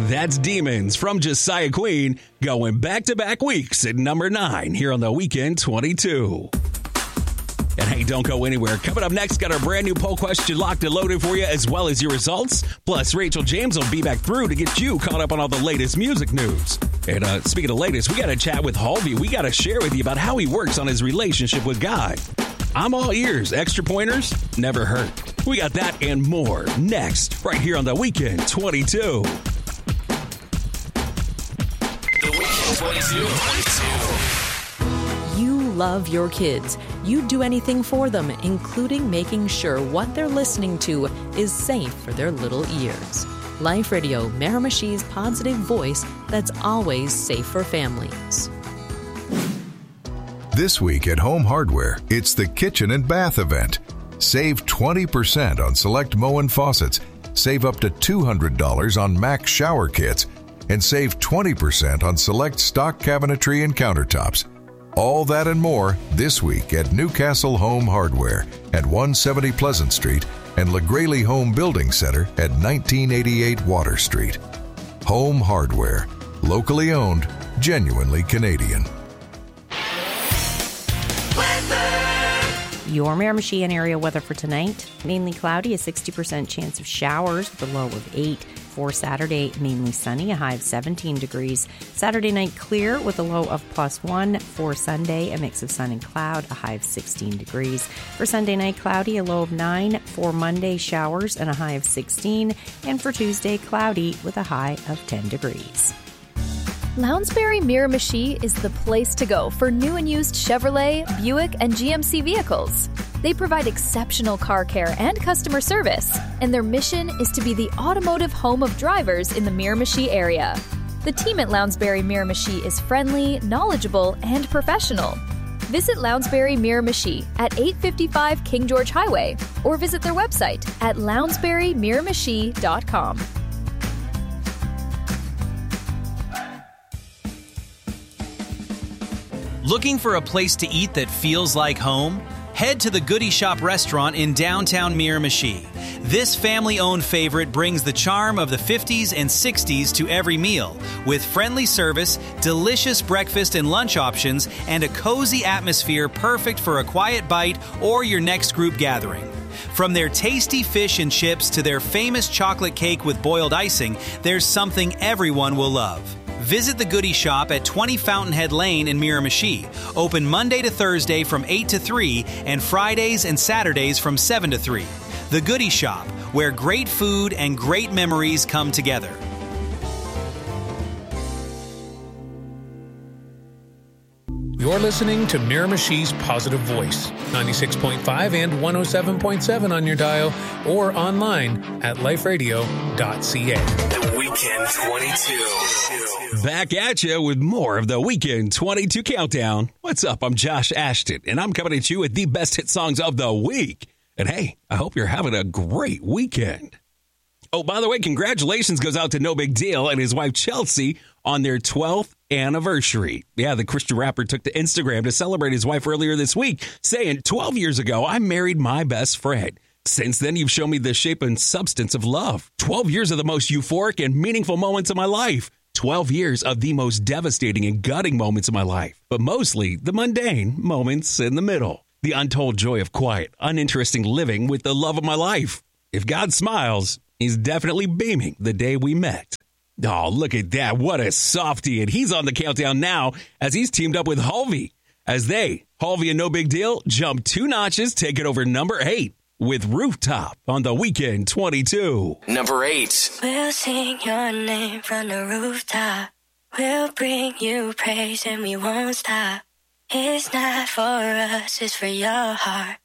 That's Demons from Josiah Queen, going back-to-back weeks at number 9 here on the Weekend 22. And hey, don't go anywhere. Coming up next, got our brand new poll question locked and loaded for you, as well as your results. Plus, Rachel James will be back through to get you caught up on all the latest music news. And speaking of latest, we got to chat with Halvey. We got to share with you about how he works on his relationship with God. I'm all ears. Extra pointers never hurt. We got that and more next, right here on the Weekend 22. The Weekend 22. You love your kids. You do anything for them, including making sure what they're listening to is safe for their little ears. Life Radio, Miramichi's positive voice that's always safe for families. This week at Home Hardware, it's the Kitchen and Bath event. Save 20% on select Moen faucets, save up to $200 on Mac shower kits, and save 20% on select stock cabinetry and countertops. All that and more this week at Newcastle Home Hardware at 170 Pleasant Street and LaGraley Home Building Center at 1988 Water Street. Home Hardware, locally owned, genuinely Canadian. Your Miramichi and area weather for tonight. Mainly cloudy, a 60% chance of showers with a low of 8. For Saturday, mainly sunny, a high of 17 degrees. Saturday night clear with a low of +1. For Sunday, a mix of sun and cloud, a high of 16 degrees. For Sunday night, cloudy, a low of 9. For Monday, showers and a high of 16. And for Tuesday, cloudy with a high of 10 degrees. Lounsbury Miramichi is the place to go for new and used Chevrolet, Buick, and GMC vehicles. They provide exceptional car care and customer service, and their mission is to be the automotive home of drivers in the Miramichi area. The team at Lounsbury Miramichi is friendly, knowledgeable, and professional. Visit Lounsbury Miramichi at 855 King George Highway or visit their website at lounsburymiramichi.com. Looking for a place to eat that feels like home? Head to the Goody Shop restaurant in downtown Miramichi. This family-owned favorite brings the charm of the 50s and 60s to every meal, with friendly service, delicious breakfast and lunch options, and a cozy atmosphere perfect for a quiet bite or your next group gathering. From their tasty fish and chips to their famous chocolate cake with boiled icing, there's something everyone will love. Visit the Goody Shop at 20 Fountainhead Lane in Miramichi. Open Monday to Thursday from 8 to 3 and Fridays and Saturdays from 7 to 3. The Goody Shop, where great food and great memories come together. You're listening to Miramichi's Positive Voice, 96.5 and 107.7 on your dial or online at liferadio.ca. The Weekend 22. Back at you with more of the Weekend 22 Countdown. What's up? I'm Josh Ashton, and I'm coming at you with the best hit songs of the week. And hey, I hope you're having a great weekend. Oh, by the way, congratulations goes out to No Big Deal and his wife Chelsea on their 12th anniversary. Yeah, the Christian rapper took to Instagram to celebrate his wife earlier this week, saying, 12 years ago, I married my best friend. Since then, you've shown me the shape and substance of love. 12 years of the most euphoric and meaningful moments of my life. 12 years of the most devastating and gutting moments of my life. But mostly the mundane moments in the middle. The untold joy of quiet, uninteresting living with the love of my life. If God smiles, he's definitely beaming the day we met. Oh, look at that. What a softie. And he's on the countdown now as he's teamed up with Halvey. As they, Halvey and No Big Deal, jump 2 notches, taking over number 8 with Rooftop on the Weekend 22. Number 8. We'll sing your name from the rooftop. We'll bring you praise and we won't stop. It's not for us, it's for your heart.